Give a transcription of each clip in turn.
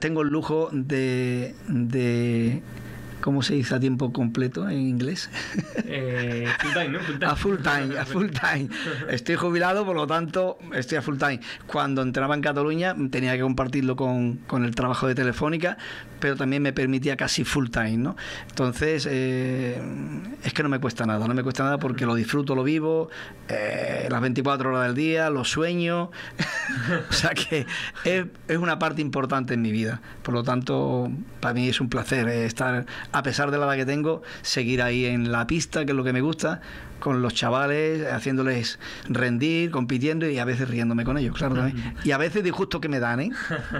tengo el lujo de ¿cómo se dice a tiempo completo en inglés? Full time, ¿no? A full time. Estoy jubilado, por lo tanto, estoy a full time. Cuando entraba en Cataluña tenía que compartirlo con el trabajo de Telefónica, pero también me permitía casi full time, ¿no? Entonces, es que no me cuesta nada porque lo disfruto, lo vivo, las 24 horas del día, lo sueño. O sea que es una parte importante en mi vida. Por lo tanto, para mí es un placer estar, a pesar de la edad que tengo, seguir ahí en la pista, que es lo que me gusta, con los chavales, haciéndoles rendir, compitiendo y a veces riéndome con ellos, claro, también. Y a veces disgustos que me dan, ¿eh?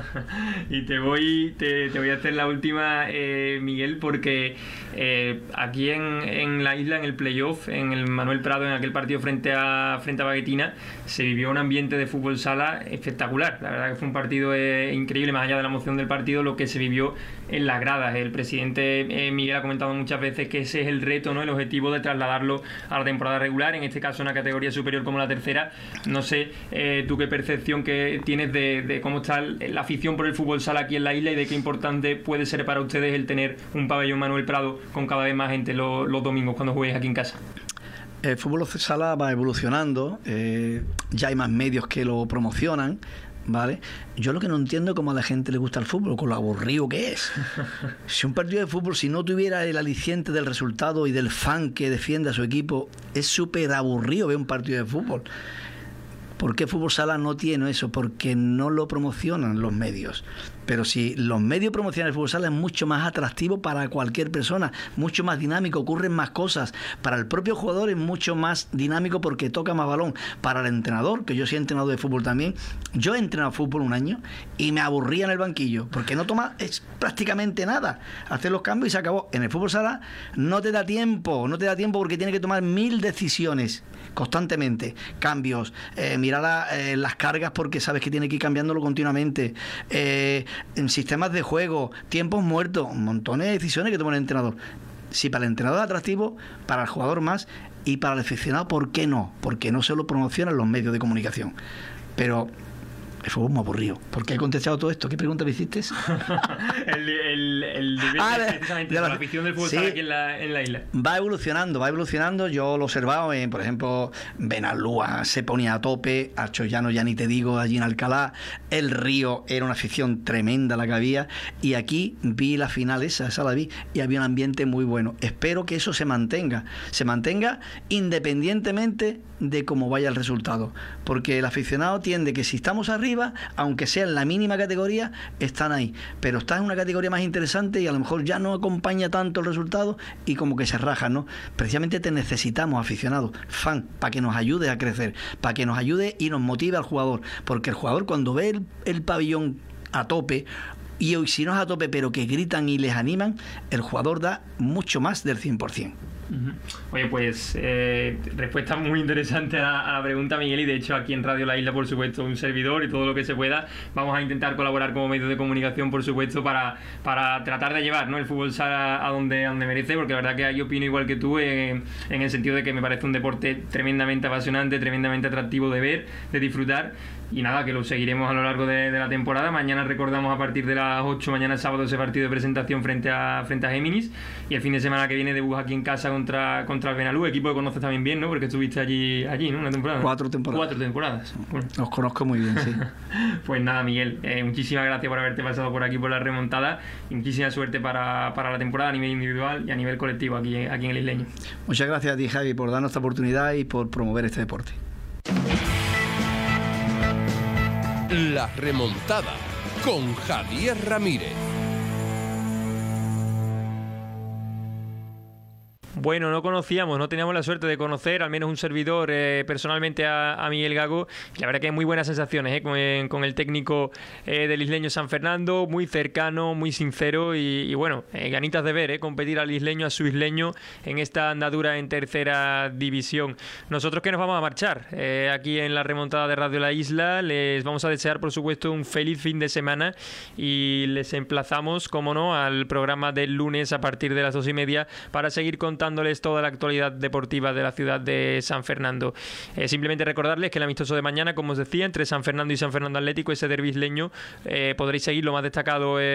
Y te voy a hacer la última, Miguel, porque aquí en la isla, en el playoff, en el Manuel Prado, en aquel partido frente a Baguetina, se vivió un ambiente de fútbol sala espectacular. La verdad que fue un partido increíble, más allá de la emoción del partido, lo que se vivió en las gradas. El presidente Miguel ha comentado muchas veces que ese es el reto, ¿no? El objetivo de trasladarlo a la temporada regular, en este caso una categoría superior como la tercera. No sé tú qué percepción que tienes de cómo está la afición por el fútbol sala aquí en la isla y de qué importante puede ser para ustedes el tener un pabellón Manuel Prado con cada vez más gente los domingos cuando juguéis aquí en casa. El fútbol sala va evolucionando, ya hay más medios que lo promocionan, ¿vale? Yo lo que no entiendo es cómo a la gente le gusta el fútbol, con lo aburrido que es. Si un partido de fútbol, si no tuviera el aliciente del resultado y del fan que defiende a su equipo, es súper aburrido ver un partido de fútbol. ¿Por qué fútbol sala no tiene eso? Porque no lo promocionan los medios. Pero si los medios promocionan el fútbol sala, es mucho más atractivo para cualquier persona, mucho más dinámico, ocurren más cosas. Para el propio jugador es mucho más dinámico porque toca más balón. Para el entrenador, que yo soy entrenador de fútbol también, yo he entrenado fútbol un año y me aburría en el banquillo, porque no toma prácticamente nada. Hacer los cambios y se acabó. En el fútbol sala no te da tiempo porque tienes que tomar 1000 decisiones constantemente. Cambios, mirar las cargas porque sabes que tiene que ir cambiándolo continuamente. En sistemas de juego, tiempos muertos, un montón de decisiones que toma el entrenador. Si para el entrenador es atractivo, para el jugador más y para el aficionado, ¿por qué no? Porque no se lo promocionan los medios de comunicación. Pero el fútbol me aburrido. ¿Por qué he contestado todo esto? ¿Qué pregunta me hiciste? el nivel precisamente de la afición del fútbol sala aquí en la isla. Va evolucionando. Yo lo he observado por ejemplo, Benalúa se ponía a tope, a Chollano ya ni te digo, allí en Alcalá, el Río era una afición tremenda la que había, y aquí vi la final esa la vi, y había un ambiente muy bueno. Espero que eso se mantenga independientemente de cómo vaya el resultado, porque el aficionado tiende que si estamos arriba, aunque sea en la mínima categoría, están ahí, pero estás en una categoría más interesante y a lo mejor ya no acompaña tanto el resultado y como que se rajan, ¿no? Precisamente te necesitamos, aficionados, fan, para que nos ayude a crecer, para que nos ayude y nos motive al jugador, porque el jugador cuando ve el pabellón a tope, y hoy si no es a tope pero que gritan y les animan, el jugador da mucho más del 100%. Oye, pues respuesta muy interesante a la pregunta, Miguel, y de hecho aquí en Radio La Isla, por supuesto, un servidor y todo lo que se pueda, vamos a intentar colaborar como medio de comunicación, por supuesto, para tratar de llevar, ¿no?, el fútbol sala a donde merece, porque la verdad que yo opino igual que tú, en el sentido de que me parece un deporte tremendamente apasionante, tremendamente atractivo de ver, de disfrutar. Y nada, que lo seguiremos a lo largo de la temporada. Mañana recordamos a partir de las 8, mañana sábado, ese partido de presentación frente a Géminis, y el fin de semana que viene debut aquí en casa contra el Benalú, equipo que conoces también bien, ¿no?, porque estuviste allí, ¿no?, una temporada. 4 temporadas. 4 temporadas. Bueno. Los conozco muy bien, sí. Pues nada, Miguel, muchísimas gracias por haberte pasado por aquí por la remontada, y muchísima suerte para la temporada a nivel individual y a nivel colectivo aquí en el Isleño. Muchas gracias a ti, Javi, por darnos esta oportunidad y por promover este deporte. La remontada con Javier Ramírez. Bueno, no teníamos la suerte de conocer, al menos un servidor, personalmente a Miguel Gago. La verdad que hay muy buenas sensaciones con el técnico del isleño San Fernando, muy cercano, muy sincero y bueno, ganitas de ver competir al isleño, a su isleño en esta andadura en tercera división. Nosotros que nos vamos a marchar aquí en la remontada de Radio La Isla, les vamos a desear por supuesto un feliz fin de semana y les emplazamos, como no, al programa del lunes a partir de las 2:30 para seguir contándoles toda la actualidad deportiva de la ciudad de San Fernando. Simplemente recordarles que el amistoso de mañana, como os decía, entre San Fernando y San Fernando Atlético, ese derbi isleño, podréis seguir lo más destacado